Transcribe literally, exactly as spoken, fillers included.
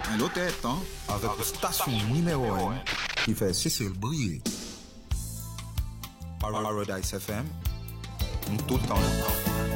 Un autre temps avec la station numéro un qui fait Cécile briller. Paradise F M, tout le temps.